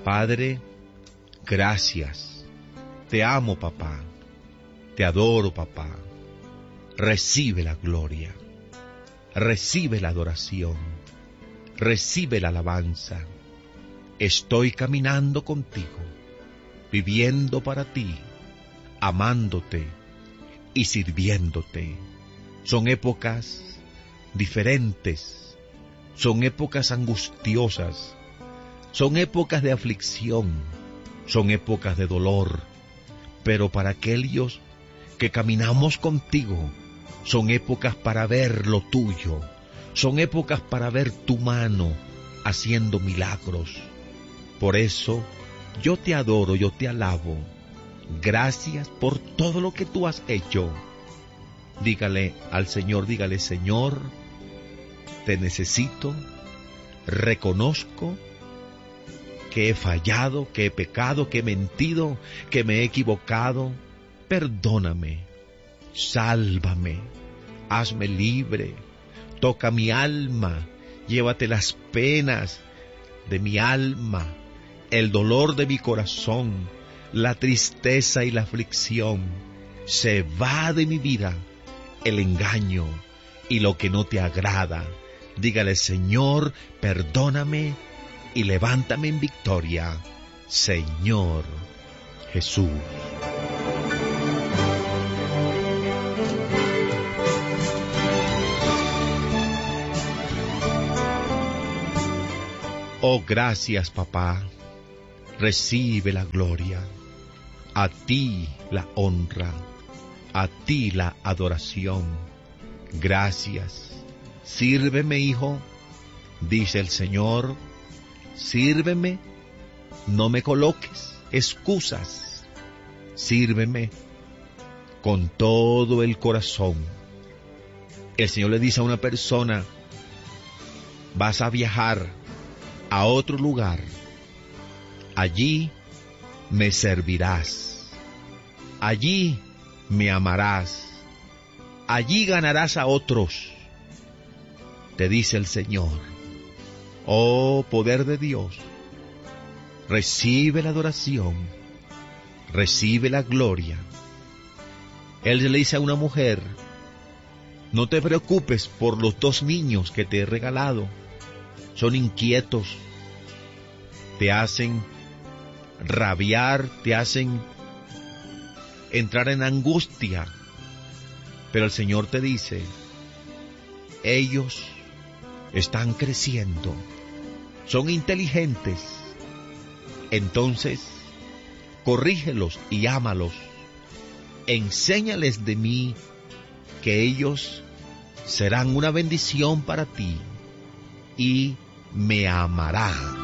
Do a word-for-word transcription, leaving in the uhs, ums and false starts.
Padre, gracias. Te amo, papá. Te adoro, papá. Recibe la gloria. Recibe la adoración. Recibe la alabanza. Estoy caminando contigo, viviendo para ti, amándote y sirviéndote. Son épocas diferentes, son épocas angustiosas, son épocas de aflicción, son épocas de dolor, pero para aquellos que caminamos contigo, son épocas para ver lo tuyo, son épocas para ver tu mano haciendo milagros. Por eso yo te adoro, yo te alabo. Gracias por todo lo que tú has hecho. Dígale al Señor, dígale: Señor, te necesito, reconozco que he fallado, que he pecado, que he mentido, que me he equivocado. Perdóname, sálvame, hazme libre, toca mi alma, llévate las penas de mi alma, el dolor de mi corazón, la tristeza y la aflicción. Se va de mi vida el engaño y lo que no te agrada. Dígale: Señor, perdóname y levántame en victoria. Señor Jesús. Oh, gracias, papá. Recibe la gloria. A ti la honra. A ti la adoración. Gracias. Sírveme, hijo, dice el Señor. Sírveme. No me coloques excusas. Sírveme con todo el corazón. El Señor le dice a una persona: vas a viajar a otro lugar. Allí me servirás. Allí me amarás. Allí ganarás a otros. Te dice el Señor. Oh, poder de Dios. Recibe la adoración. Recibe la gloria. Él le dice a una mujer: no te preocupes por los dos niños que te he regalado. Son inquietos. Te hacen rabiar, te hacen entrar en angustia. Pero el Señor te dice: ellos están creciendo, son inteligentes. Entonces, corrígelos y ámalos. Enséñales de mí, que ellos serán una bendición para ti y me amarán.